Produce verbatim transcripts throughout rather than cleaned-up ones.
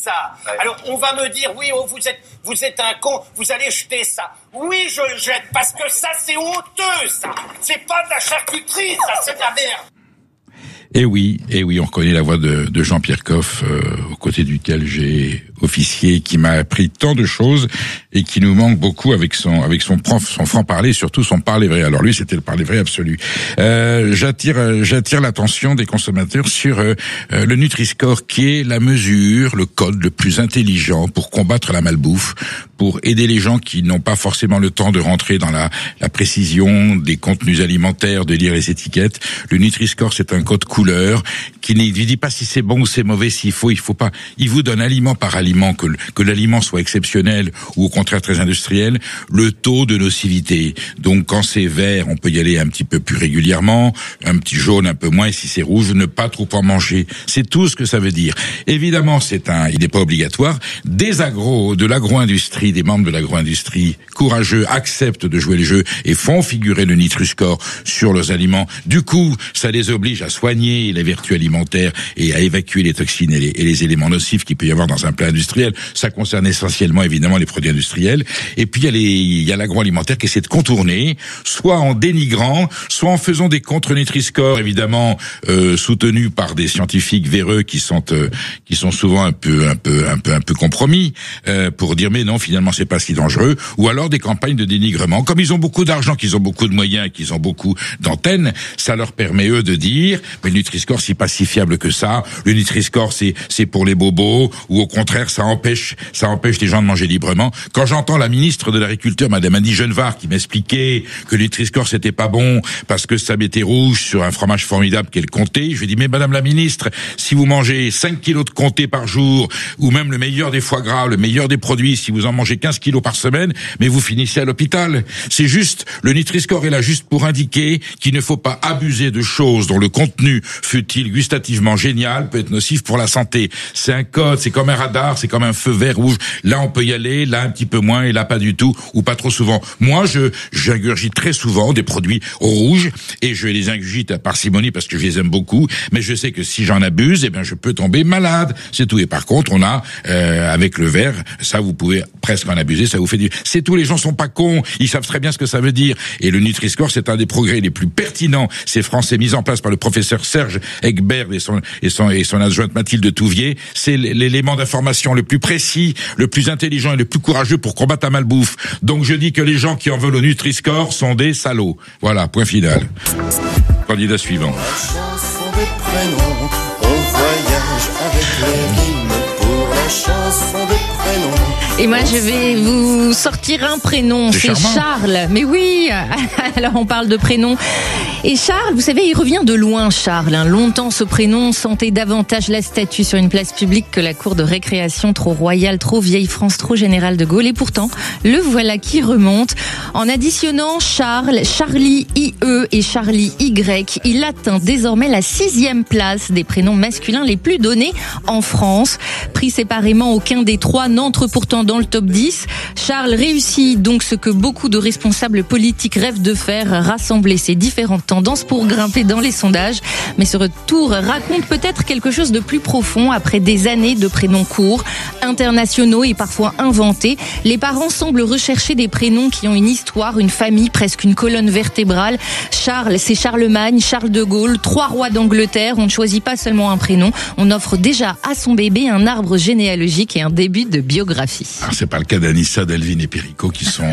ça. Ouais. Alors on va me dire, oui, oh, vous êtes, vous êtes un con, vous allez jeter ça. Oui, je le jette, parce que ça, c'est honteux, ça. C'est pas de la charcuterie, ça, c'est de la merde. Et oui, et oui, on reconnaît la voix de, de Jean-Pierre Coff, euh, aux côtés duquel j'ai officié, qui m'a appris tant de choses et qui nous manque beaucoup avec son avec son prof, son franc-parler, surtout son parler vrai. Alors lui, c'était le parler vrai absolu. Euh, j'attire j'attire l'attention des consommateurs sur euh, le Nutri-Score, qui est la mesure, le code le plus intelligent pour combattre la malbouffe, pour aider les gens qui n'ont pas forcément le temps de rentrer dans la, la précision des contenus alimentaires, de lire les étiquettes. Le Nutri-Score, c'est un code couleur qui ne dit pas si c'est bon ou c'est mauvais, s'il faut, il faut pas. Il vous donne aliment par aliment, que, que l'aliment soit exceptionnel ou au contraire très industriel, le taux de nocivité. Donc quand c'est vert, on peut y aller un petit peu plus régulièrement, un petit jaune un peu moins, et si c'est rouge, ne pas trop en manger. C'est tout ce que ça veut dire. Évidemment, c'est un, il n'est pas obligatoire. Des agros, de l'agro-industrie, des membres de l'agro-industrie courageux acceptent de jouer le jeu et font figurer le Nutri-Score sur leurs aliments. Du coup, ça les oblige à soigner les vertus alimentaires et à évacuer les toxines et les, et les éléments nocifs qu'il peut y avoir dans un plat industriel. Ça concerne essentiellement, évidemment, les produits industriels. Et puis, il y a les, il y a l'agroalimentaire qui essaie de contourner, soit en dénigrant, soit en faisant des contre-Nutri-Score, évidemment, euh, soutenus par des scientifiques véreux qui sont, euh, qui sont souvent un peu, un peu, un peu, un peu compromis, euh, pour dire, mais non, finalement, c'est pas si dangereux. Ou alors des campagnes de dénigrement. Comme ils ont beaucoup d'argent, qu'ils ont beaucoup de moyens, qu'ils ont beaucoup d'antennes, ça leur permet, eux, de dire, mais le Nutri-Score, c'est pas si fiable que ça. Le Nutri-Score, c'est, c'est pour les bobos, ou au contraire, ça empêche, ça empêche les gens de manger librement. Quand j'entends la ministre de l'Agriculture, Madame Annie Genevard, qui m'expliquait que le Nutri-Score, c'était pas bon, parce que ça mettait rouge sur un fromage formidable qu'est le comté, je lui dis, mais Madame la ministre, si vous mangez cinq kilos de comté par jour, ou même le meilleur des foie gras, le meilleur des produits, si vous en mangez quinze kilos par semaine, mais vous finissez à l'hôpital. C'est juste, le Nutri-Score est là juste pour indiquer qu'il ne faut pas abuser de choses dont le contenu, fut-il gustativement génial, peut être nocif pour la santé. C'est un code, c'est comme un radar, c'est comme un feu vert rouge. Là, on peut y aller, là, un petit peu moins, et là, pas du tout, ou pas trop souvent. Moi, je, j'ingurgite très souvent des produits au rouge, et je les ingurgite à parcimonie parce que je les aime beaucoup, mais je sais que si j'en abuse, eh bien, je peux tomber malade. C'est tout. Et par contre, on a, euh, avec le vert, ça, vous pouvez presque en abuser, ça vous fait du... C'est tout, les gens sont pas cons, ils savent très bien ce que ça veut dire. Et le Nutri-Score, c'est un des progrès les plus pertinents, c'est français, mis en place par le professeur Serge Egbert et son, et son, et son adjointe Mathilde Touvier. C'est l'élément d'information le plus précis, le plus intelligent et le plus courageux pour combattre la malbouffe. Donc je dis que les gens qui en veulent au Nutri-Score sont des salauds. Voilà, point final. Candidat suivant. La chanson des prénoms, on voyage avec les rimes pour la chanson des prénoms. Et moi, je vais vous sortir un prénom. C'est, c'est Charles. Mais oui, alors on parle de prénom. Et Charles, vous savez, il revient de loin, Charles. Hein. Longtemps, ce prénom sentait davantage la statue sur une place publique que la cour de récréation, trop royale, trop vieille France, trop général de Gaulle. Et pourtant, le voilà qui remonte. En additionnant Charles, Charlie I E et Charlie Y, il atteint désormais la sixième place des prénoms masculins les plus donnés en France. Pris séparément, aucun des trois n'entre pourtant dans le top dix. Charles réussit donc ce que beaucoup de responsables politiques rêvent de faire, rassembler ces différentes tendances pour grimper dans les sondages. Mais ce retour raconte peut-être quelque chose de plus profond. Après des années de prénoms courts, internationaux et parfois inventés, les parents semblent rechercher des prénoms qui ont une histoire, une famille, presque une colonne vertébrale. Charles, c'est Charlemagne, Charles de Gaulle, trois rois d'Angleterre. On ne choisit pas seulement un prénom, on offre déjà à son bébé un arbre généalogique et un début de biographie. Alors, c'est pas le cas d'Anissa, d'Alvin et Perico qui sont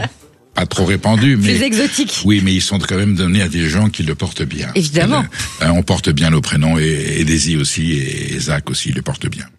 pas trop répandus, mais plus exotiques. Oui, mais ils sont quand même donnés à des gens qui le portent bien. Évidemment. Euh, on porte bien nos prénoms, et, et Daisy aussi, et Zach aussi le portent bien.